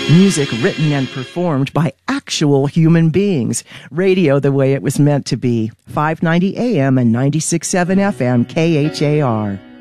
Music written and performed by actual human beings. Radio the way it was meant to be. 590 AM and 96.7 FM KHAR.